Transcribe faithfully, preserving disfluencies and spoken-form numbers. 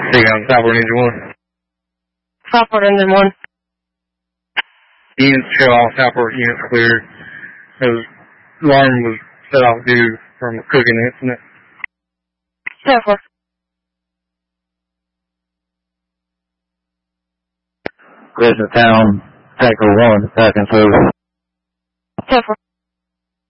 Take on Southport Engine one. Southport Engine one. Units trail off, Southport units clear. The alarm was set off due from a cooking incident. Southport. Crescent Town, Tanker one, back in service.